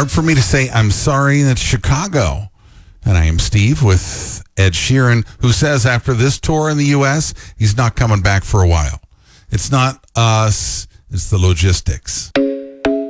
hard for me to say I'm sorry that Chicago. And I am Steve with Ed Sheeran, who says after this tour in the U.S., he's not coming back for a while. It's not us, it's the logistics.